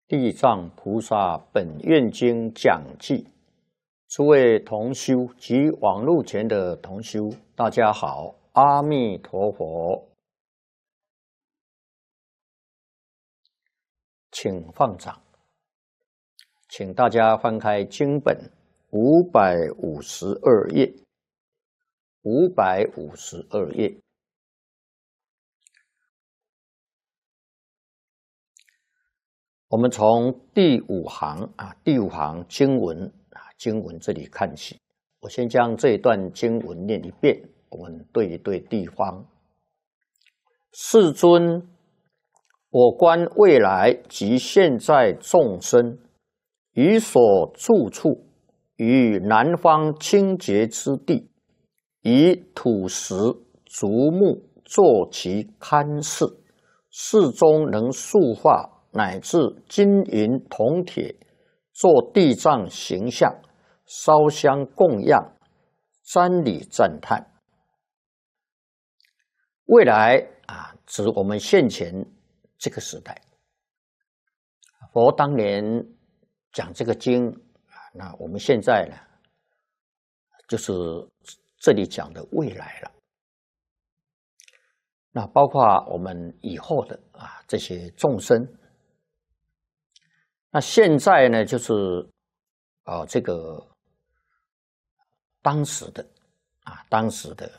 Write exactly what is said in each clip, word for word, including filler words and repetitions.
地藏菩萨本愿经讲记，诸位同修及网络前的同修，大家好，阿弥陀佛，请放掌，请大家翻开经本五百五十二页，五百五十二页。我们从第五行啊，第五行经文啊，经文这里看起。我先将这一段经文念一遍，我们对一对地方。世尊，我观未来及现在众生，于所住处，于南方清洁之地，以土石、竹木作其龛室，室中能塑化乃至金银铜铁，做地藏形象，烧香供养，瞻礼赞叹。未来啊，指我们现前这个时代。佛当年讲这个经啊，那我们现在呢，就是这里讲的未来了。那包括我们以后的啊这些众生。那现在呢，就是啊、呃，这个当时的啊，当时的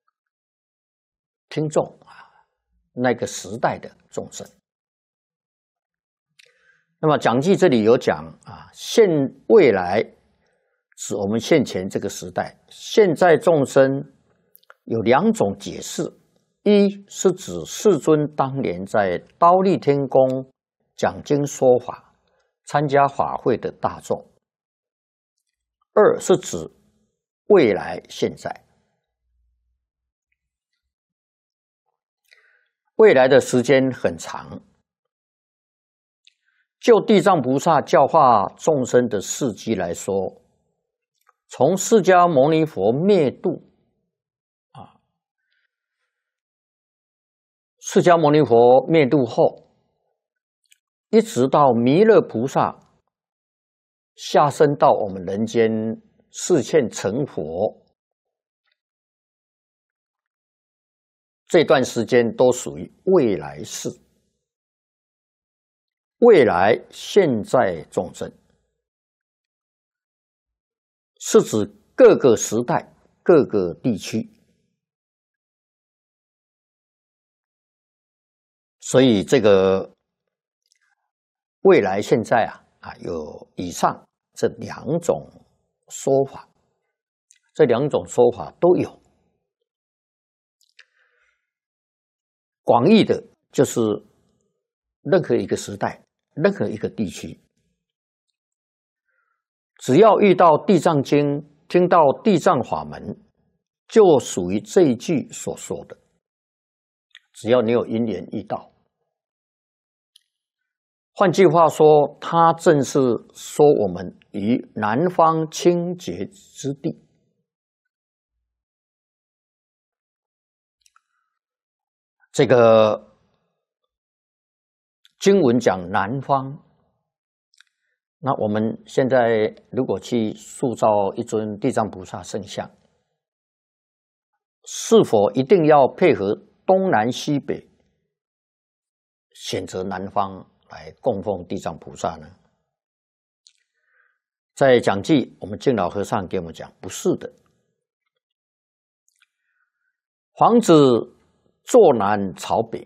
听众啊，那个时代的众生。那么讲记这里有讲啊，现未来指我们现前这个时代，现在众生有两种解释：一是指世尊当年在忉利天宫讲经说法。参加法会的大众。二是指未来现在，未来的时间很长。就地藏菩萨教化众生的事迹来说，从释迦牟尼佛灭度啊，释迦牟尼佛灭度后，一直到弥勒菩萨下生到我们人间示现成佛，这段时间都属于未来世。未来现在众生，是指各个时代、各个地区。所以这个未来现在啊啊有以上这两种说法，这两种说法都有。广义的就是任何一个时代、任何一个地区，只要遇到地藏经，听到地藏法门，就属于这一句所说的。只要你有因缘遇到。换句话说，它正是说我们于南方清洁之地。这个经文讲南方，那我们现在如果去塑造一尊地藏菩萨圣像，是否一定要配合东南西北，选择南方来供奉地藏菩萨呢？在讲记，我们净老和尚给我们讲，不是的。房子坐南朝北，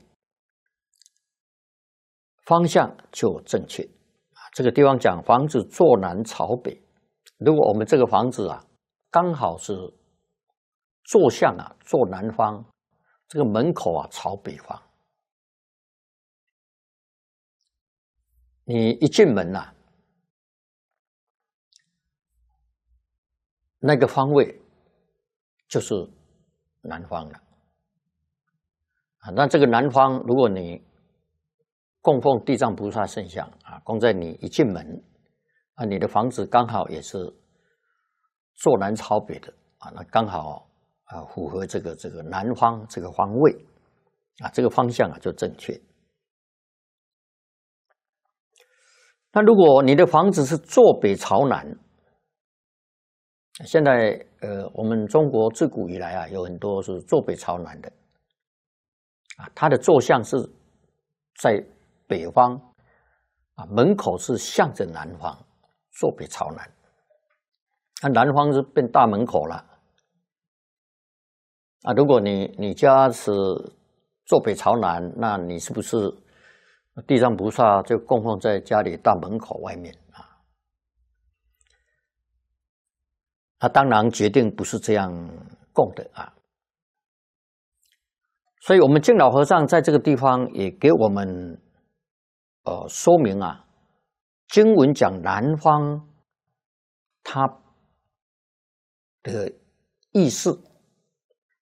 方向就正确。这个地方讲房子坐南朝北，如果我们这个房子啊，刚好是坐向啊坐南方，这个门口啊朝北方。你一进门啊，那个方位就是南方了啊。那这个南方，如果你供奉地藏菩萨圣像啊，供在你一进门啊，你的房子刚好也是坐南朝北的啊，那刚好啊符合这个这个南方这个方位啊，这个方向啊就正确。 那如果你的房子是坐北朝南，现在呃，我们中国自古以来啊，有很多是坐北朝南的，啊，它的坐向是在北方，啊，门口是向着南方，坐北朝南。那南方是变大门口了，啊，如果你你家是坐北朝南，那你是不是地藏菩萨就供奉在家里大门口外面啊？那当然决定不是这样供的啊。所以我们净老和尚在这个地方也给我们呃说明啊，经文讲南方它的意思